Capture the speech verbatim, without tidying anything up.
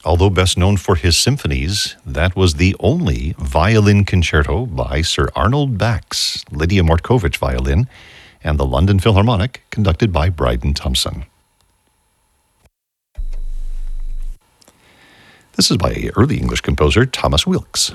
although best known for his symphonies, that was the only violin concerto by Sir Arnold Bax, Lydia Mortkovich violin, and the London Philharmonic, conducted by Bryden Thompson. This is by early English composer Thomas Wilkes.